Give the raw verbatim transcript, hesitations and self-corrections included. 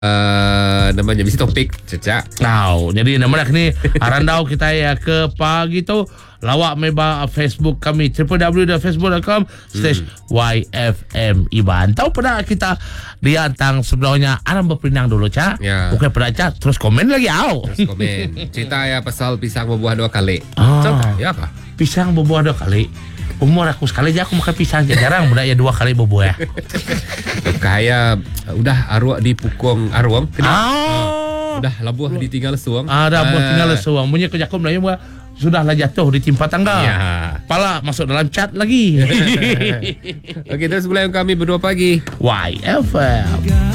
uh, namanya misi topik cecak. Tahu. Jadi nama ni arandau kita ya ke pagi tu lawak meba Facebook kami w w w dot facebook dot com slash y f m Iban. Tahu pernah kita diantang sebelumnya alam berpinang dulu Cak. Ya. Bukan pernah Cak terus komen lagi au. Terus komen. Cerita ya pasal pisang berbuah dua kali. Ah. Cok, ya apa? Pisang berbuah dua kali. Umur aku sekali aja aku makan pisang jarang mudah ya dua kali berbuah ya. Kayak udah arwah di pukung arwang. Ah. Udah labuh ditinggal suang. Ada buah tinggal suang. Bunyi kejakum lah ya sudahlah jatuh di timpa tangga. Ya. Pala masuk dalam cat lagi. Okey, terus mulai kami berdua pagi. Y F M.